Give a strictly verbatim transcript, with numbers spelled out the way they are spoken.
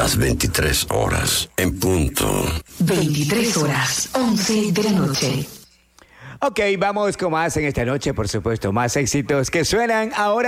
Las veintitrés horas, en punto. veintitrés horas, once de la noche. Ok, vamos con más en esta noche, por supuesto, más éxitos que suenan ahora.